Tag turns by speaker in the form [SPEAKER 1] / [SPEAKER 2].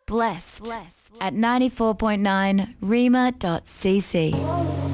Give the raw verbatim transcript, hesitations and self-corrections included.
[SPEAKER 1] Blessed, Blessed. At ninety-four point nine rima dot c c.